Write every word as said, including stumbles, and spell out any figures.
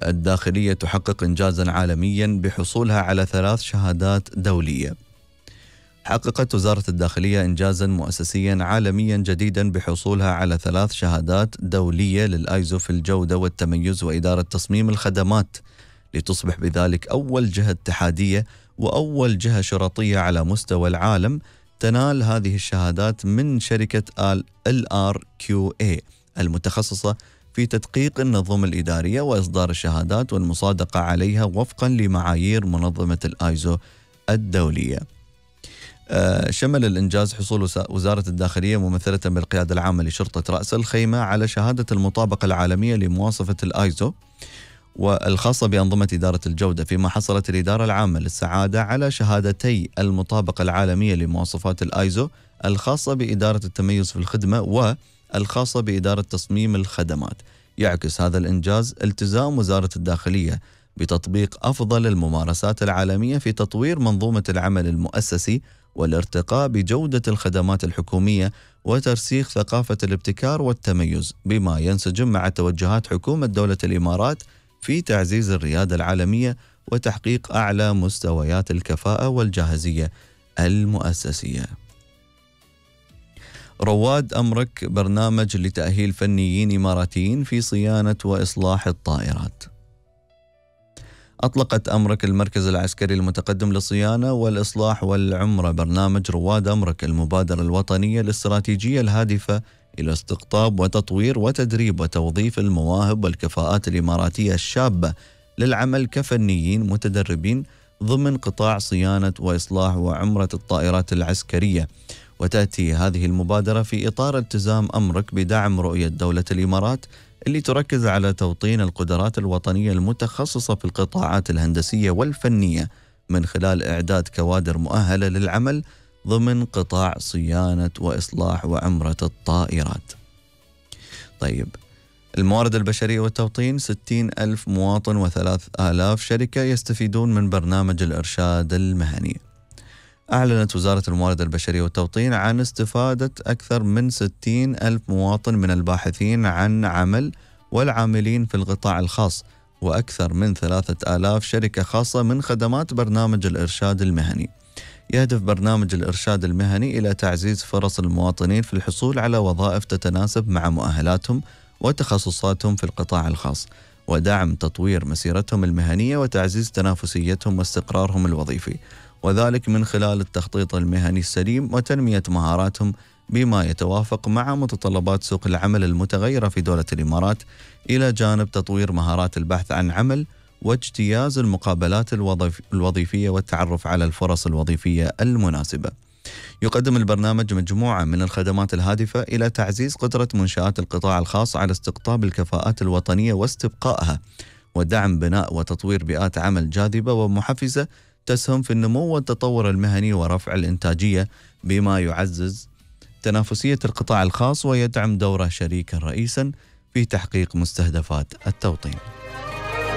الداخلية تحقق إنجازا عالميا بحصولها على ثلاث شهادات دولية. حققت وزارة الداخلية إنجازا مؤسسيا عالميا جديدا بحصولها على ثلاث شهادات دولية للآيزو في الجودة والتميز وإدارة تصميم الخدمات، لتصبح بذلك أول جهة اتحادية وأول جهة شرطية على مستوى العالم تنال هذه الشهادات من شركة إل آر كيو إيه المتخصصة في تدقيق النظم الإدارية وإصدار الشهادات والمصادقة عليها وفقا لمعايير منظمة الآيزو الدولية. شمل الإنجاز حصول وزارة الداخلية ممثلة بالقيادة العامة لشرطة رأس الخيمة على شهادة المطابقة العالمية لمواصفة الآيزو والخاصة بأنظمة إدارة الجودة، فيما حصلت الإدارة العامة للسعادة على شهادتي المطابقة العالمية لمواصفات الآيزو الخاصة بإدارة التميز في الخدمة والخاصة بإدارة تصميم الخدمات. يعكس هذا الإنجاز التزام وزارة الداخلية بتطبيق أفضل الممارسات العالمية في تطوير منظومة العمل المؤسسي والارتقاء بجودة الخدمات الحكومية وترسيخ ثقافة الابتكار والتميز، بما ينسجم مع توجهات حكومة دولة الإمارات في تعزيز الريادة العالمية وتحقيق أعلى مستويات الكفاءة والجاهزية المؤسسية. رواد أمرك برنامج لتأهيل فنيين إماراتيين في صيانة وإصلاح الطائرات. أطلقت أمرك المركز العسكري المتقدم للصيانة والإصلاح والعمرة برنامج رواد أمرك، المبادرة الوطنية الاستراتيجية الهادفة إلى استقطاب وتطوير وتدريب وتوظيف المواهب والكفاءات الإماراتية الشابة للعمل كفنيين متدربين ضمن قطاع صيانة وإصلاح وعمرة الطائرات العسكرية. وتأتي هذه المبادرة في إطار التزام أمرك بدعم رؤية دولة الإمارات اللي تركز على توطين القدرات الوطنية المتخصصة في القطاعات الهندسية والفنية من خلال إعداد كوادر مؤهلة للعمل ضمن قطاع صيانة وإصلاح وعمرة الطائرات. طيب، الموارد البشرية والتوطين، ستين ألف مواطن وثلاث آلاف شركة يستفيدون من برنامج الإرشاد المهني. أعلنت وزارة الموارد البشرية والتوطين عن استفادة أكثر من ستين ألف مواطن من الباحثين عن عمل والعاملين في القطاع الخاص وأكثر من ثلاثة آلاف شركة خاصة من خدمات برنامج الإرشاد المهني. يهدف برنامج الإرشاد المهني إلى تعزيز فرص المواطنين في الحصول على وظائف تتناسب مع مؤهلاتهم وتخصصاتهم في القطاع الخاص، ودعم تطوير مسيرتهم المهنية وتعزيز تنافسيتهم واستقرارهم الوظيفي، وذلك من خلال التخطيط المهني السليم وتنمية مهاراتهم بما يتوافق مع متطلبات سوق العمل المتغيرة في دولة الإمارات، إلى جانب تطوير مهارات البحث عن عمل واجتياز المقابلات الوظيف الوظيفية والتعرف على الفرص الوظيفية المناسبة. يقدم البرنامج مجموعة من الخدمات الهادفة إلى تعزيز قدرة منشآت القطاع الخاص على استقطاب الكفاءات الوطنية واستبقائها، ودعم بناء وتطوير بيئات عمل جاذبة ومحفزة تسهم في النمو والتطور المهني ورفع الإنتاجية، بما يعزز تنافسية القطاع الخاص ويدعم دوره شريكا رئيسا في تحقيق مستهدفات التوطين.